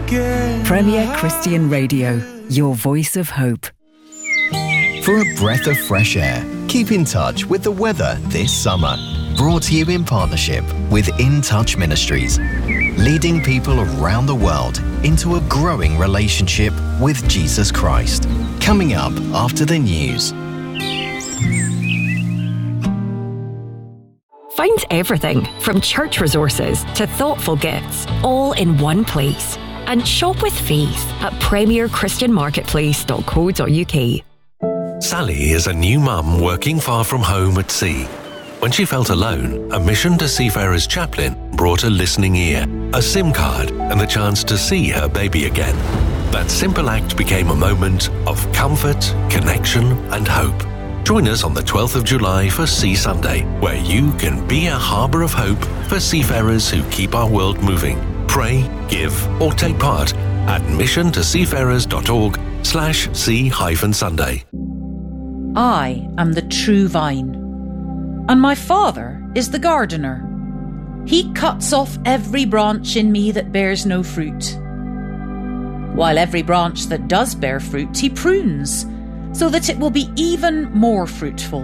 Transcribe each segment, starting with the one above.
again. Premier Christian Radio, your voice of hope. For a breath of fresh air, keep in touch with the weather this summer. Brought to you in partnership with In Touch Ministries, leading people around the world into a growing relationship with Jesus Christ. Coming up after the news. Find everything from church resources to thoughtful gifts all in one place. And shop with faith at premierchristianmarketplace.co.uk. Sally is a new mum working far from home at sea. When she felt alone, a Mission to Seafarers chaplain brought a listening ear, a SIM card, and the chance to see her baby again. That simple act became a moment of comfort, connection, and hope. Join us on the 12th of July for Sea Sunday, where you can be a harbour of hope for seafarers who keep our world moving. Pray, give, or take part at missiontoseafarers.org/sea-sunday. I am the true vine, and my Father is the gardener. He cuts off every branch in me that bears no fruit, while every branch that does bear fruit he prunes, so that it will be even more fruitful.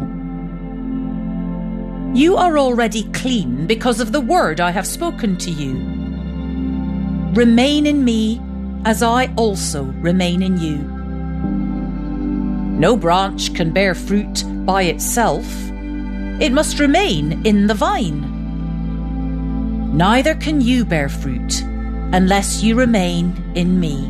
You are already clean because of the word I have spoken to you. Remain in me, as I also remain in you. No branch can bear fruit by itself. It must remain in the vine. Neither can you bear fruit unless you remain in me.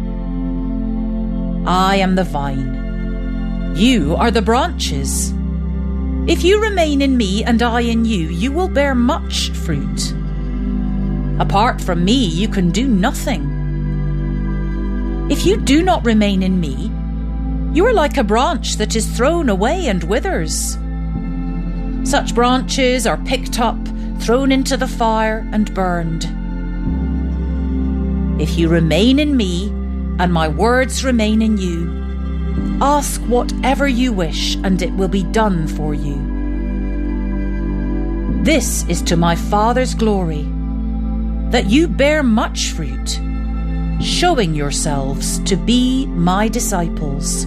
I am the vine. You are the branches. If you remain in me and I in you, you will bear much fruit. Apart from me, you can do nothing. If you do not remain in me, you are like a branch that is thrown away and withers. Such branches are picked up, thrown into the fire, and burned. If you remain in me, and my words remain in you, ask whatever you wish, and it will be done for you. This is to my Father's glory, that you bear much fruit, showing yourselves to be my disciples.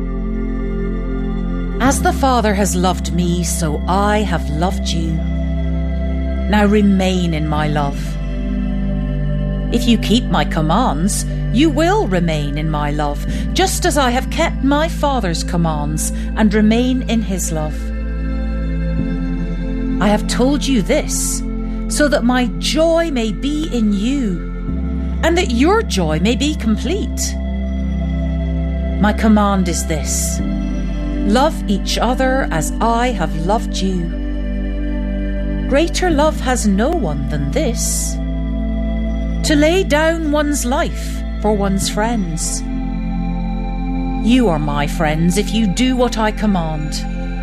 As the Father has loved me, so I have loved you. Now remain in my love. If you keep my commands, you will remain in my love, just as I have kept my Father's commands and remain in his love. I have told you this, so that my joy may be in you, and that your joy may be complete. My command is this: love each other as I have loved you. Greater love has no one than this, to lay down one's life for one's friends. You are my friends if you do what I command.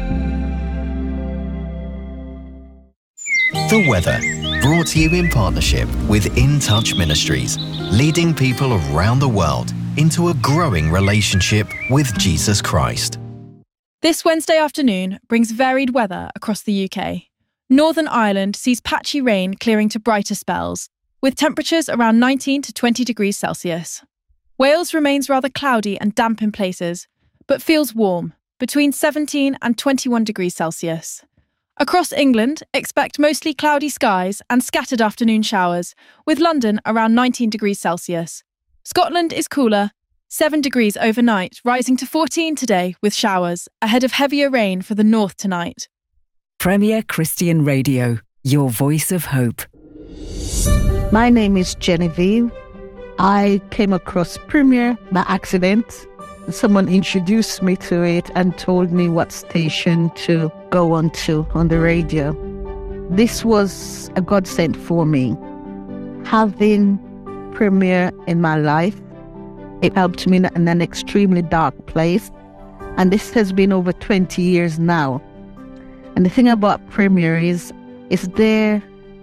The weather, brought to you in partnership with In Touch Ministries, leading people around the world into a growing relationship with Jesus Christ. This Wednesday afternoon brings varied weather across the UK. Northern Ireland sees patchy rain clearing to brighter spells, with temperatures around 19 to 20 degrees Celsius. Wales remains rather cloudy and damp in places, but feels warm, between 17 and 21 degrees Celsius. Across England, expect mostly cloudy skies and scattered afternoon showers, with London around 19 degrees Celsius. Scotland is cooler, 7 degrees overnight, rising to 14 today with showers, ahead of heavier rain for the north tonight. Premier Christian Radio, your voice of hope. My name is Genevieve. I came across Premier by accident. Someone introduced me to it and told me what station to go on to on the radio. This was a godsend for me. Having Premier in my life, it helped me in an extremely dark place. And this has been over 20 years now. And the thing about Premier is, it's there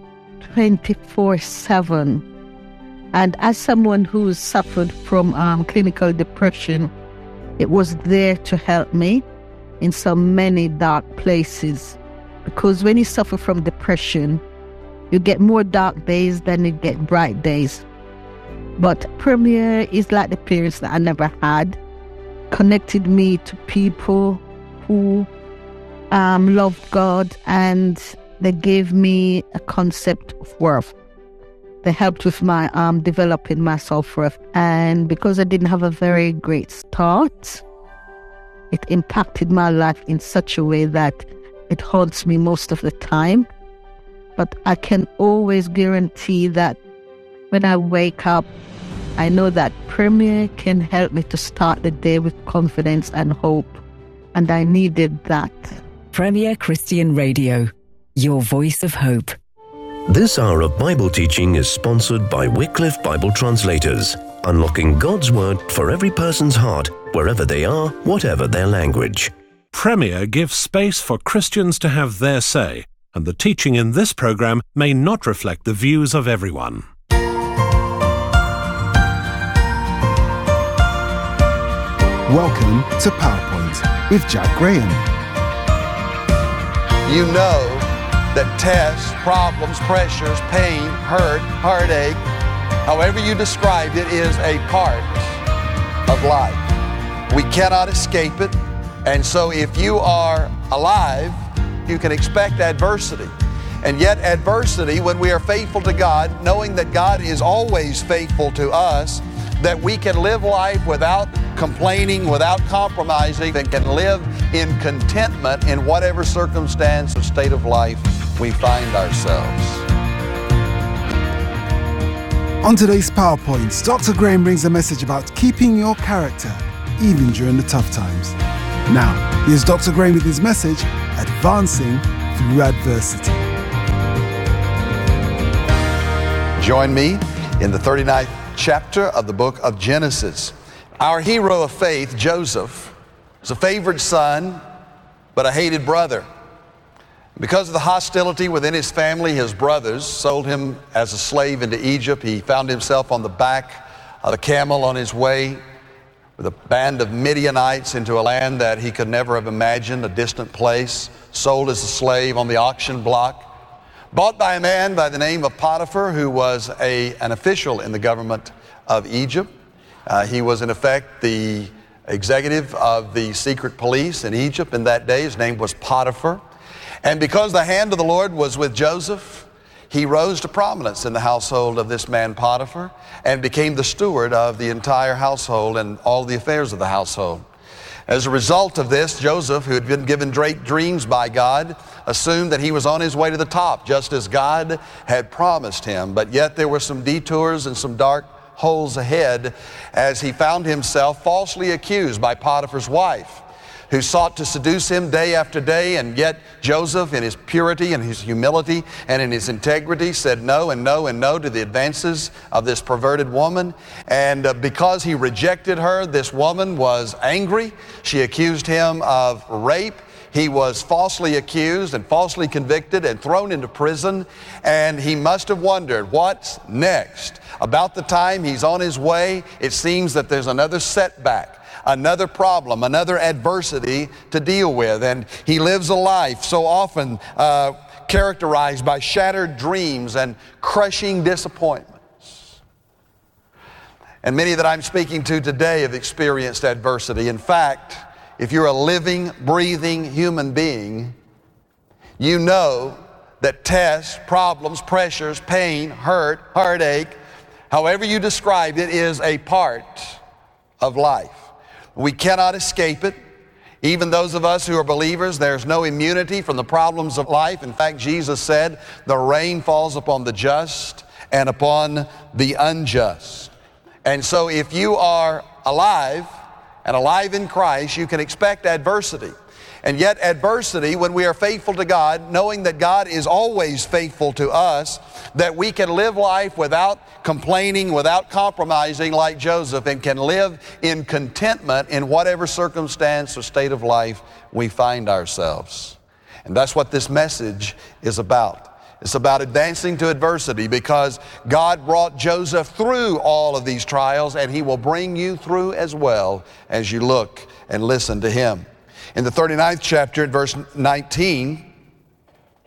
24/7. And as someone who suffered from clinical depression, it was there to help me in so many dark places. Because when you suffer from depression, you get more dark days than you get bright days. But Premier is like the parents that I never had, connected me to people who loved God, and they gave me a concept of worth. They helped with my developing my self-worth. And because I didn't have a very great start, it impacted my life in such a way that it haunts me most of the time. But I can always guarantee that when I wake up, I know that Premier can help me to start the day with confidence and hope. And I needed that. Premier Christian Radio, your voice of hope. This hour of Bible teaching is sponsored by Wycliffe Bible Translators, unlocking God's Word for every person's heart, wherever they are, whatever their language. Premier gives space for Christians to have their say, and the teaching in this program may not reflect the views of everyone. Welcome to PowerPoint with Jack Graham. You know that tests, problems, pressures, pain, hurt, heartache, however you described it, is a part of life. We cannot escape it, and so if you are alive, you can expect adversity. And yet adversity, when we are faithful to God, knowing that God is always faithful to us, that we can live life without complaining, without compromising, and can live in contentment in whatever circumstance or state of life we find ourselves. On today's PowerPoint, Dr. Graham brings a message about keeping your character even during the tough times. Now, here's Dr. Graham with his message, Advancing Through Adversity. Join me in the 39th chapter of the book of Genesis. Our hero of faith, Joseph, was a favored son, but a hated brother. Because of the hostility within his family, his brothers sold him as a slave into Egypt. He found himself on the back of a camel on his way with a band of Midianites into a land that he could never have imagined, a distant place, sold as a slave on the auction block, bought by a man by the name of Potiphar, who was an official in the government of Egypt. He was in effect the executive of the secret police in Egypt in that day. His name was Potiphar. And because the hand of the Lord was with Joseph, he rose to prominence in the household of this man Potiphar and became the steward of the entire household and all the affairs of the household. As a result of this, Joseph, who had been given great dreams by God, assumed that he was on his way to the top, just as God had promised him. But yet there were some detours and some dark holes ahead as he found himself falsely accused by Potiphar's wife, who sought to seduce him day after day. And yet Joseph, in his purity and his humility and in his integrity, said no and no and no to the advances of this perverted woman. And because he rejected her, this woman was angry. She accused him of rape. He was falsely accused and falsely convicted and thrown into prison. And he must have wondered, what's next? About the time he's on his way, it seems that there's another setback, another problem, another adversity to deal with. And he lives a life so often characterized by shattered dreams and crushing disappointments. And many that I'm speaking to today have experienced adversity. In fact, if you're a living, breathing human being, you know that tests, problems, pressures, pain, hurt, heartache, however you describe it, is a part of life. We cannot escape it. Even those of us who are believers, there's no immunity from the problems of life. In fact, Jesus said, the rain falls upon the just and upon the unjust. And so if you are alive and alive in Christ, you can expect adversity. And yet adversity, when we are faithful to God, knowing that God is always faithful to us, that we can live life without complaining, without compromising like Joseph, and can live in contentment in whatever circumstance or state of life we find ourselves. And that's what this message is about. It's about advancing to adversity, because God brought Joseph through all of these trials, and He will bring you through as well as you look and listen to Him. In the 39th chapter, at verse 19,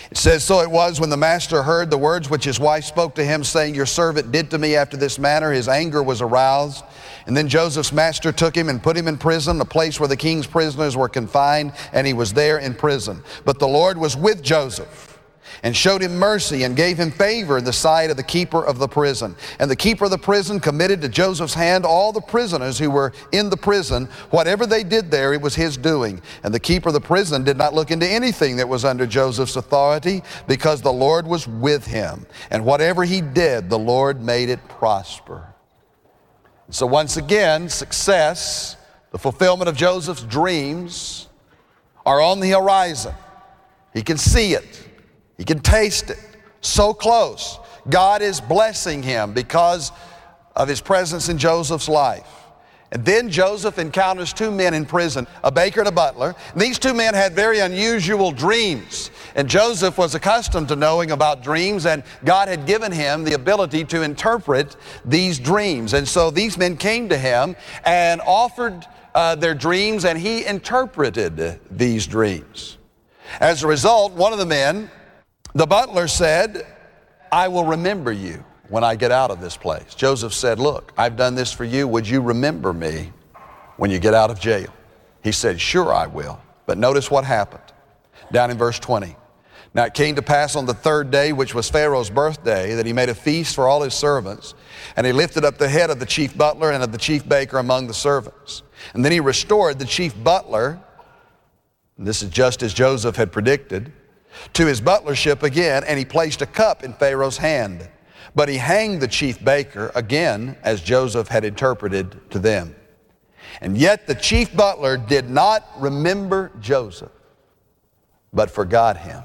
It says, so it was when the master heard the words which his wife spoke to him, saying, your servant did to me after this manner, his anger was aroused. And then Joseph's master took him and put him in prison, a place where the king's prisoners were confined, and he was there in prison. But the Lord was with Joseph, and showed him mercy, and gave him favor in the sight of the keeper of the prison. And the keeper of the prison committed to Joseph's hand all the prisoners who were in the prison. Whatever they did there, it was his doing. And the keeper of the prison did not look into anything that was under Joseph's authority, because the Lord was with him. And whatever he did, the Lord made it prosper. So once again, success, the fulfillment of Joseph's dreams are on the horizon. He can see it. He can taste it. So close. God is blessing him because of his presence in Joseph's life. And then Joseph encounters two men in prison, a baker and a butler. And these two men had very unusual dreams. And Joseph was accustomed to knowing about dreams, and God had given him the ability to interpret these dreams. And so these men came to him and offered their dreams, and he interpreted these dreams. As a result, one of the men, the butler, said, I will remember you when I get out of this place. Joseph said, look, I've done this for you. Would you remember me when you get out of jail? He said, sure I will. But notice what happened down in verse 20. Now it came to pass on the third day, which was Pharaoh's birthday, that he made a feast for all his servants. And he lifted up the head of the chief butler and of the chief baker among the servants. And then he restored the chief butler, and this is just as Joseph had predicted, to his butlership again, and he placed a cup in Pharaoh's hand. But he hanged the chief baker again, as Joseph had interpreted to them. And yet the chief butler did not remember Joseph, but forgot him.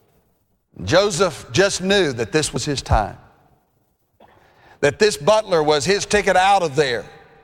Joseph just knew that this was his time, that this butler was his ticket out of there.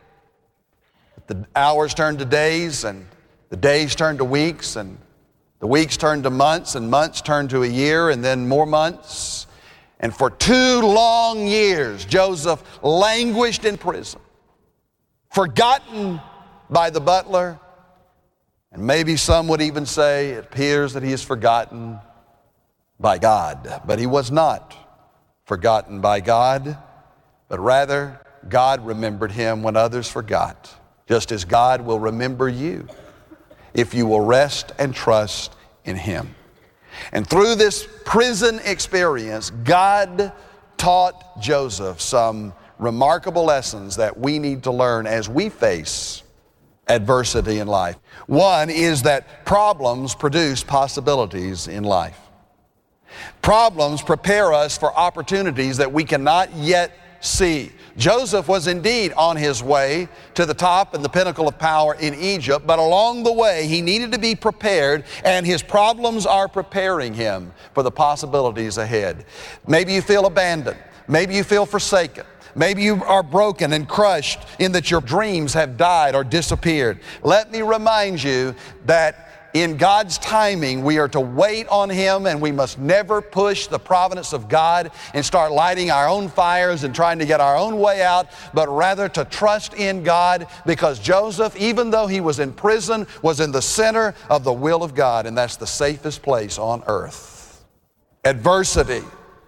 The hours turned to days, and the days turned to weeks, and the weeks turned to months, and months turned to a year, and then more months. And for 2 long years, Joseph languished in prison, forgotten by the butler. And maybe some would even say it appears that he is forgotten by God. But he was not forgotten by God, but rather God remembered him when others forgot, just as God will remember you if you will rest and trust in him. And through this prison experience, God taught Joseph some remarkable lessons that we need to learn as we face adversity in life. One is that problems produce possibilities in life. Problems prepare us for opportunities that we cannot yet see. Joseph was indeed on his way to the top and the pinnacle of power in Egypt, but along the way he needed to be prepared, and his problems are preparing him for the possibilities ahead. Maybe you feel abandoned. Maybe you feel forsaken. Maybe you are broken and crushed in that your dreams have died or disappeared. Let me remind you that in God's timing, we are to wait on him, and we must never push the providence of God and start lighting our own fires and trying to get our own way out, but rather to trust in God, because Joseph, even though he was in prison, was in the center of the will of God, and that's the safest place on earth. Adversity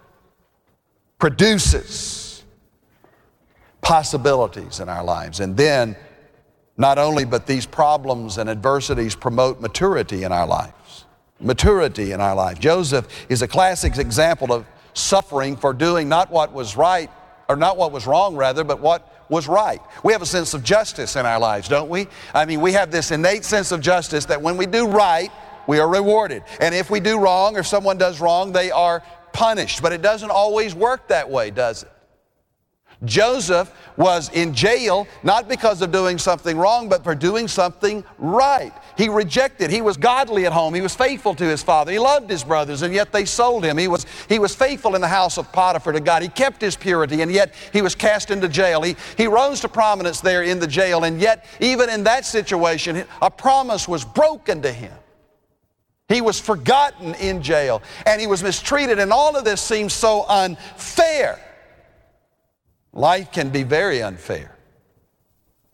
produces possibilities in our lives, and then not only, but these problems and adversities promote maturity in our lives. Maturity in our life. Joseph is a classic example of suffering for doing not what was right, or not what was wrong rather, but what was right. We have a sense of justice in our lives, don't we? I mean, we have this innate sense of justice that when we do right, we are rewarded. And if we do wrong, or someone does wrong, they are punished. But it doesn't always work that way, does it? Joseph was in jail not because of doing something wrong, but for doing something right. He rejected. He was godly at home. He was faithful to his father. He loved his brothers, and yet they sold him. He was faithful in the house of Potiphar to God. He kept his purity, and yet he was cast into jail. He rose to prominence there in the jail, and yet even in that situation, a promise was broken to him. He was forgotten in jail, and he was mistreated, and all of this seems so unfair. Life can be very unfair.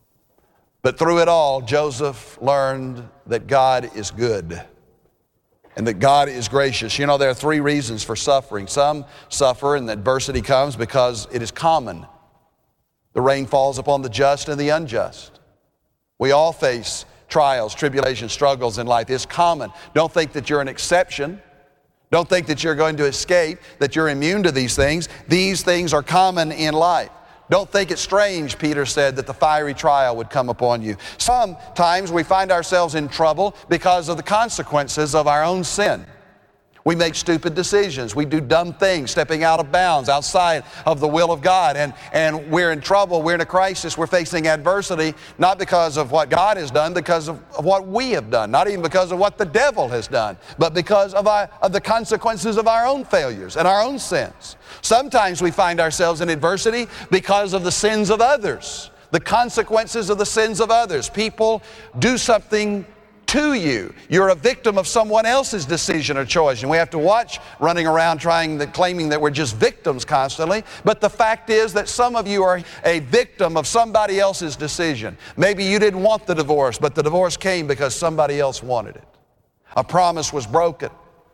But through it all, Joseph learned that God is good. and that God is gracious. You know, there are three reasons for suffering. Some suffer and adversity comes because it is common. The rain falls upon the just and the unjust. We all face trials, tribulations, struggles in life. It's common. Don't think that you're an exception. Don't think that you're going to escape, that you're immune to these things. These things are common in life. Don't think it's strange, Peter said, that the fiery trial would come upon you. Sometimes we find ourselves in trouble because of the consequences of our own sin. We make stupid decisions. We do dumb things, stepping out of bounds, outside of the will of God. And we're in trouble. We're in a crisis. We're facing adversity, not because of what God has done, because of what we have done. Not even because of what the devil has done, but because of the consequences of our own failures and our own sins. Sometimes we find ourselves in adversity because of the sins of others, the consequences of the sins of others. People do something to you. You're a victim of someone else's decision or choice. And we have to watch running around claiming that we're just victims constantly. But the fact is that some of you are a victim of somebody else's decision. Maybe you didn't want the divorce, but the divorce came because somebody else wanted it. A promise was broken,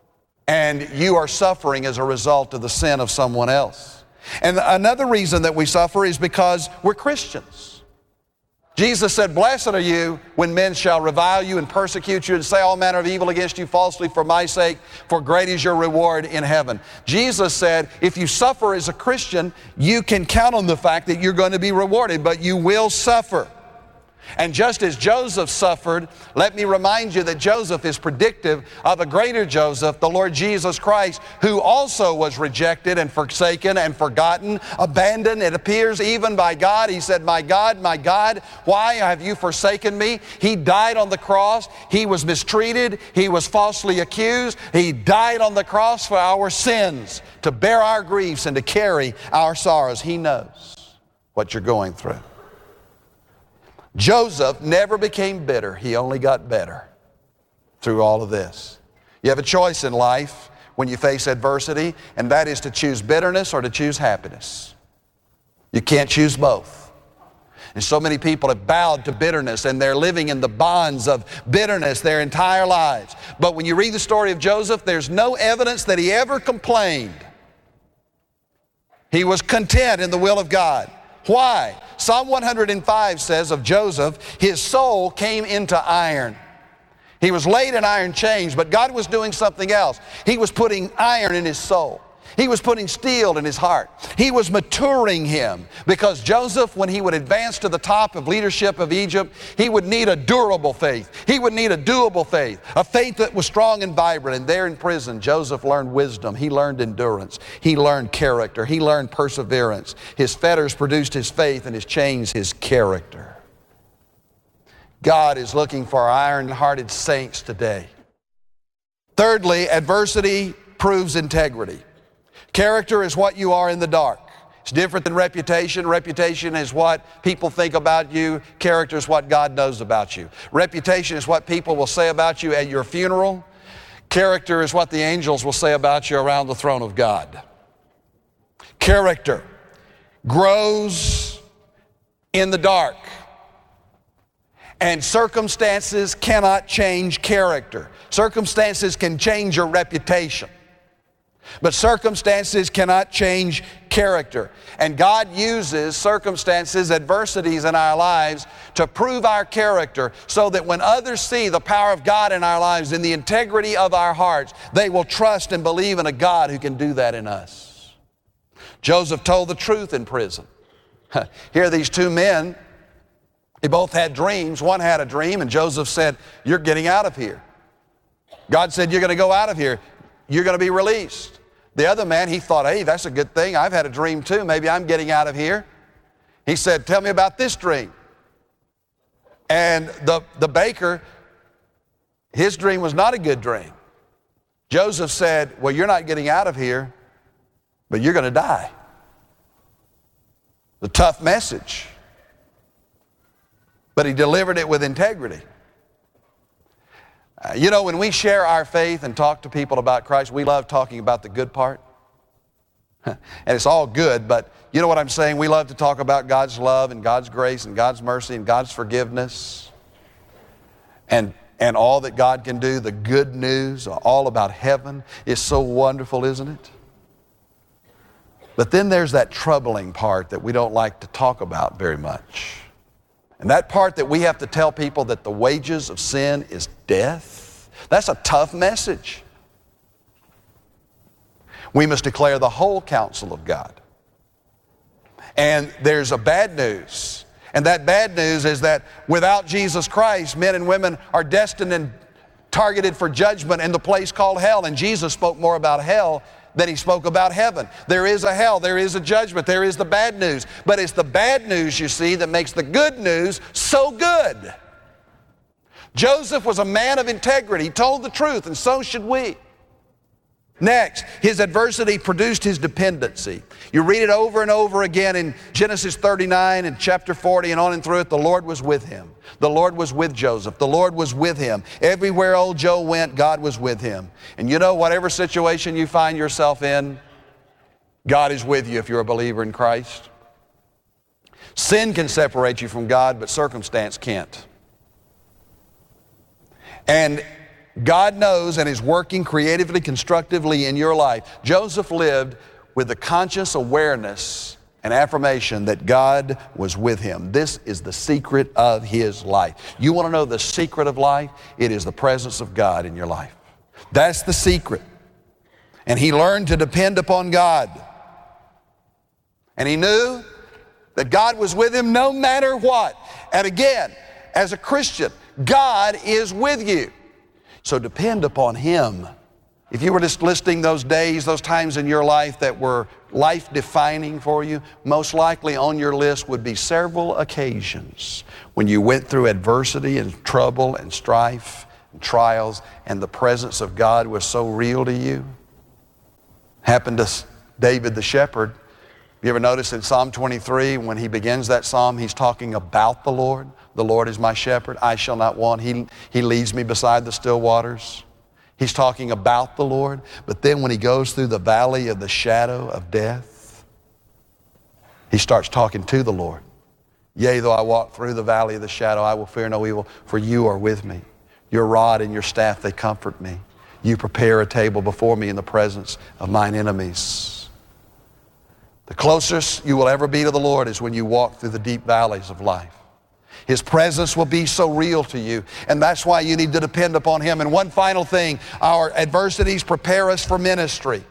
and you are suffering as a result of the sin of someone else. And another reason that we suffer is because we're Christians. Jesus said, "Blessed are you when men shall revile you and persecute you and say all manner of evil against you falsely for my sake, for great is your reward in heaven." Jesus said, if you suffer as a Christian, you can count on the fact that you're going to be rewarded, but you will suffer. And just as Joseph suffered, let me remind you that Joseph is predictive of a greater Joseph, the Lord Jesus Christ, who also was rejected and forsaken and forgotten, abandoned, it appears, even by God. He said, my God, why have you forsaken me?" He died on the cross. He was mistreated. He was falsely accused. He died on the cross for our sins, to bear our griefs and to carry our sorrows. He knows what you're going through. Joseph never became bitter. He only got better through all of this. You have a choice in life when you face adversity, and that is to choose bitterness or to choose happiness. You can't choose both. And so many people have bowed to bitterness, and they're living in the bonds of bitterness their entire lives. But when you read the story of Joseph, there's no evidence that he ever complained. He was content in the will of God. Why? Psalm 105 says of Joseph, his soul came into iron. He was laid in iron chains, but God was doing something else. He was putting iron in his soul. He was putting steel in his heart. He was maturing him, because Joseph, when he would advance to the top of leadership of Egypt, he would need a durable faith. He would need a doable faith, a faith that was strong and vibrant. And there in prison, Joseph learned wisdom. He learned endurance. He learned character. He learned perseverance. His fetters produced his faith, and his chains his character. God is looking for our iron-hearted saints today. Thirdly, adversity proves integrity. Character is what you are in the dark. It's different than reputation. Reputation is what people think about you. Character is what God knows about you. Reputation is what people will say about you at your funeral. Character is what the angels will say about you around the throne of God. Character grows in the dark, and circumstances cannot change character. Circumstances can change your reputation, but circumstances cannot change character. And God uses circumstances, adversities in our lives to prove our character, so that when others see the power of God in our lives, in the integrity of our hearts, they will trust and believe in a God who can do that in us. Joseph told the truth in prison. Here are these two men. They both had dreams. One had a dream, and Joseph said, "You're getting out of here." God said, "You're going to go out of here. You're going to be released." The other man, he thought, "Hey, that's a good thing. I've had a dream too. Maybe I'm getting out of here." He said, "Tell me about this dream." And the baker, his dream was not a good dream. Joseph said, "Well, you're not getting out of here, but you're going to die." The tough message, but he delivered it with integrity. You know, when we share our faith and talk to people about Christ, we love talking about the good part. And it's all good, but you know what I'm saying? We love to talk about God's love and God's grace and God's mercy and God's forgiveness. And and all that God can do, the good news, all about heaven is so wonderful, isn't it? But then there's that troubling part that we don't like to talk about very much. And that part that we have to tell people that the wages of sin is death. That's a tough message. We must declare the whole counsel of God. And there's a bad news. And that bad news is that without Jesus Christ, men and women are destined and targeted for judgment in the place called hell. And Jesus spoke more about hell than he spoke about heaven. There is a hell, there is a judgment, there is the bad news. But it's the bad news, you see, that makes the good news so good. Joseph was a man of integrity. He told the truth, and so should we. Next, his adversity produced his dependency. You read it over and over again in Genesis 39 and chapter 40 and on and through it. The Lord was with him. The Lord was with Joseph. The Lord was with him. Everywhere old Joe went, God was with him. And you know, whatever situation you find yourself in, God is with you if you're a believer in Christ. Sin can separate you from God, but circumstance can't. And God knows and is working creatively, constructively in your life. Joseph lived with the conscious awareness and affirmation that God was with him. This is the secret of his life. You want to know the secret of life? It is the presence of God in your life. That's the secret. And he learned to depend upon God. And he knew that God was with him no matter what. And again, as a Christian, God is with you. So depend upon him. If you were just listing those days, those times in your life that were life-defining for you, most likely on your list would be several occasions when you went through adversity and trouble and strife and trials and the presence of God was so real to you. Happened to David the shepherd. You ever notice in Psalm 23 when he begins that psalm, he's talking about the Lord. The Lord is my shepherd, I shall not want. He leads me beside the still waters. He's talking about the Lord. But then when he goes through the valley of the shadow of death, he starts talking to the Lord. Yea, though I walk through the valley of the shadow, I will fear no evil, for you are with me. Your rod and your staff, they comfort me. You prepare a table before me in the presence of mine enemies. The closest you will ever be to the Lord is when you walk through the deep valleys of life. His presence will be so real to you, and that's why you need to depend upon him. And one final thing, our adversities prepare us for ministry.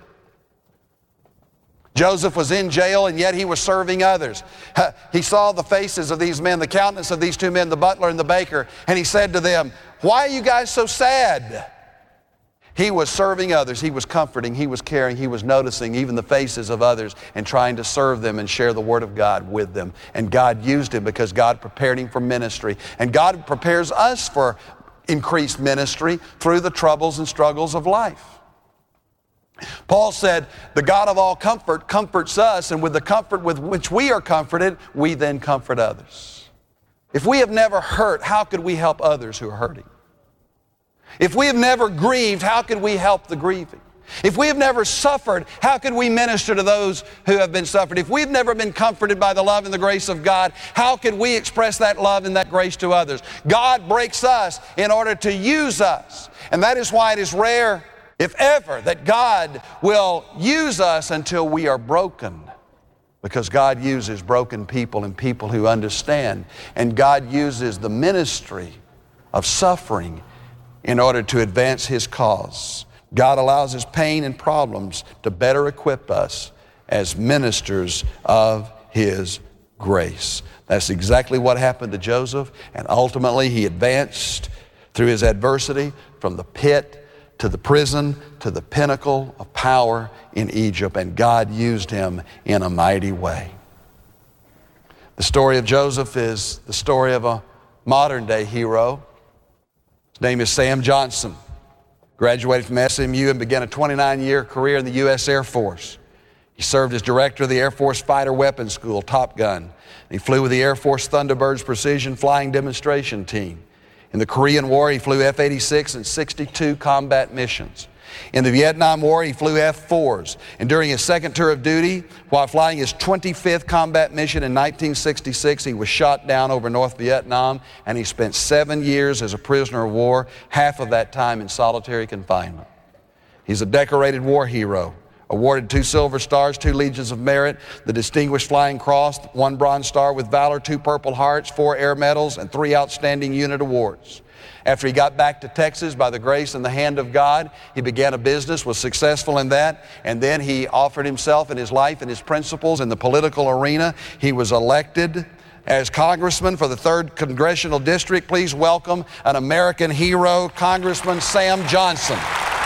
Joseph was in jail, and yet he was serving others. He saw the faces of these men, the countenance of these two men, the butler and the baker, and he said to them, "Why are you guys so sad?" He was serving others. He was comforting. He was caring. He was noticing even the faces of others and trying to serve them and share the Word of God with them. And God used him because God prepared him for ministry. And God prepares us for increased ministry through the troubles and struggles of life. Paul said, the God of all comfort comforts us, and with the comfort with which we are comforted, we then comfort others. If we have never hurt, how could we help others who are hurting? If we have never grieved, how could we help the grieving? If we have never suffered, how could we minister to those who have been suffered? If we've never been comforted by the love and the grace of God, how could we express that love and that grace to others? God breaks us in order to use us. And that is why it is rare, if ever, that God will use us until we are broken. Because God uses broken people and people who understand. And God uses the ministry of suffering in order to advance his cause. God allows his pain and problems to better equip us as ministers of his grace. That's exactly what happened to Joseph, and ultimately he advanced through his adversity from the pit to the prison to the pinnacle of power in Egypt, and God used him in a mighty way. The story of Joseph is the story of a modern day hero. His name is Sam Johnson. Graduated from SMU and began a 29-year career in the U.S. Air Force. He served as director of the Air Force Fighter Weapons School, Top Gun. He flew with the Air Force Thunderbirds Precision Flying Demonstration Team. In the Korean War, he flew F-86 and 62 combat missions. In the Vietnam War, he flew F-4s. And during his second tour of duty, while flying his 25th combat mission in 1966, he was shot down over North Vietnam, and he spent 7 years as a prisoner of war, half of that time in solitary confinement. He's a decorated war hero, awarded 2 Silver Stars, 2 Legions of Merit, the Distinguished Flying Cross, 1 Bronze Star with Valor, 2 Purple Hearts, 4 Air Medals, and 3 Outstanding Unit Awards. After he got back to Texas, by the grace and the hand of God, he began a business, was successful in that, and then he offered himself and his life and his principles in the political arena. He was elected as congressman for the 3rd Congressional District. Please welcome an American hero, Congressman Sam Johnson.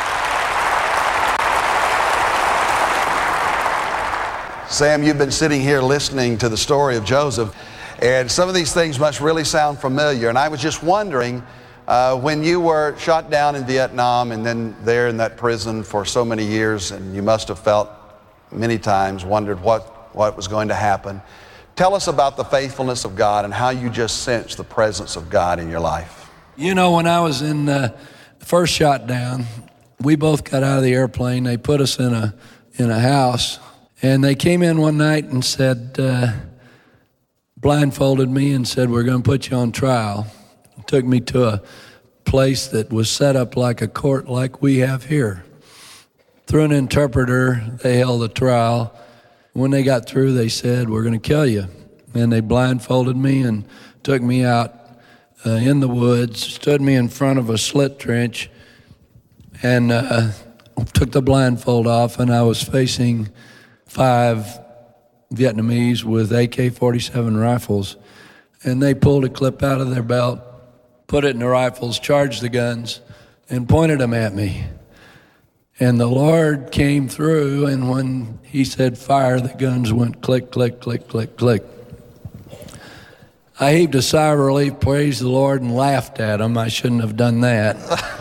Sam, you've been sitting here listening to the story of Joseph, and some of these things must really sound familiar. And I was just wondering, when you were shot down in Vietnam and then there in that prison for so many years, and you must have felt many times, wondered what was going to happen. Tell us about the faithfulness of God and how you just sensed the presence of God in your life. You know, when I was in first shot down, we both got out of the airplane. They put us in a house, and they came in one night and said, blindfolded me and said, "We're going to put you on trial." Took me to a place that was set up like a court like we have here. Through an interpreter, they held a trial. When they got through, they said, "We're going to kill you." And they blindfolded me and took me out in the woods, stood me in front of a slit trench, and took the blindfold off, and I was facing 5 Vietnamese with AK-47 rifles. And they pulled a clip out of their belt, put it in the rifles, charged the guns, and pointed them at me. And the Lord came through, and when he said fire, the guns went click, click, click, click, click. I heaved a sigh of relief, praised the Lord, and laughed at them. I shouldn't have done that.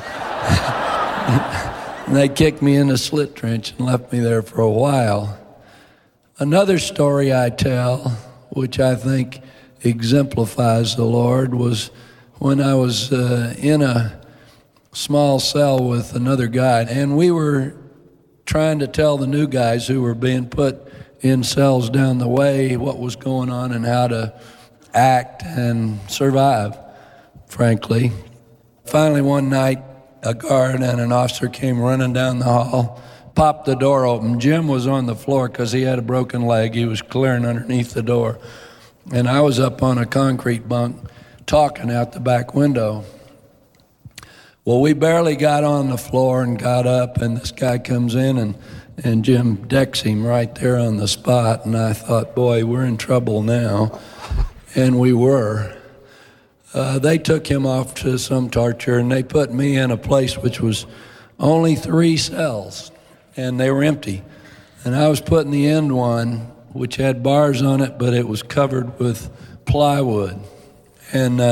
And they kicked me in the slit trench and left me there for a while. Another story I tell, which I think exemplifies the Lord, was when I was in a small cell with another guy, and we were trying to tell the new guys who were being put in cells down the way what was going on and how to act and survive, frankly. Finally, one night, a guard and an officer came running down the hall, popped the door open. Jim was on the floor because he had a broken leg. He was clearing underneath the door. And I was up on a concrete bunk talking out the back window. Well, we barely got on the floor and got up, and this guy comes in, and Jim decks him right there on the spot. And I thought, boy, we're in trouble now. And we were. They took him off to some torture, and they put me in a place which was only 3 cells, and they were empty. And I was put in the end one, which had bars on it, but it was covered with plywood. And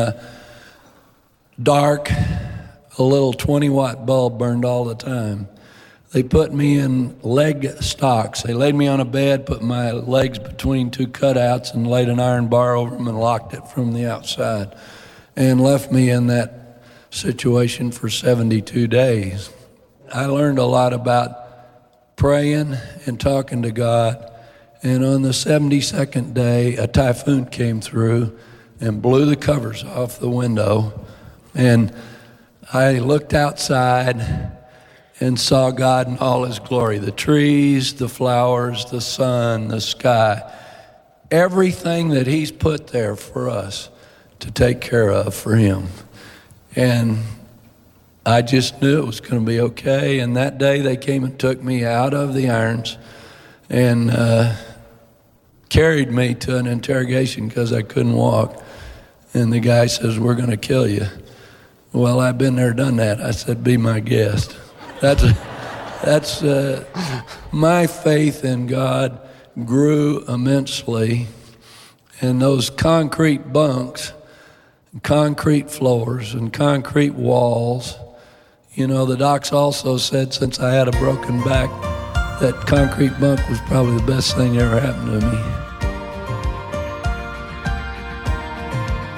dark, a little 20-watt bulb burned all the time. They put me in leg stocks. They laid me on a bed, put my legs between 2 cutouts, and laid an iron bar over them and locked it from the outside, and left me in that situation for 72 days. I learned a lot about praying and talking to God, and on the 72nd day, a typhoon came through and blew the covers off the window, and I looked outside and saw God in all his glory, the trees, the flowers, the sun, the sky, everything that he's put there for us to take care of for him. And I just knew it was going to be okay. And that day they came and took me out of the irons and carried me to an interrogation because I couldn't walk. And the guy says, "We're going to kill you." Well, I've been there, done that. I said, "Be my guest." That's my faith in God grew immensely. And those concrete bunks, concrete floors, and concrete walls. You know, the docs also said since I had a broken back, that concrete bunk was probably the best thing that ever happened to me.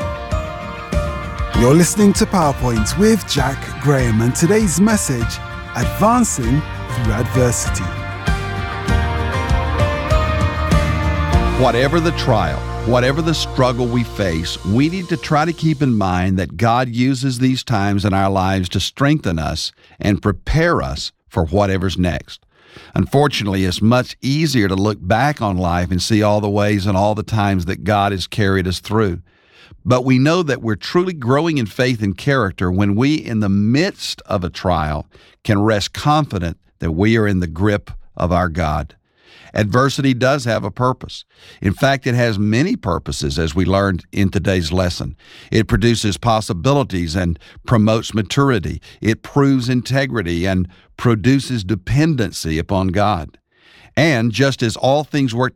You're listening to PowerPoint with Jack Graham, and today's message, advancing through adversity. Whatever the trial, whatever the struggle we face, we need to try to keep in mind that God uses these times in our lives to strengthen us and prepare us for whatever's next. Unfortunately, it's much easier to look back on life and see all the ways and all the times that God has carried us through. But we know that we're truly growing in faith and character when we, in the midst of a trial, can rest confident that we are in the grip of our God. Adversity does have a purpose. In fact, it has many purposes, as we learned in today's lesson. It produces possibilities and promotes maturity. It proves integrity and produces dependency upon God. And just as all things work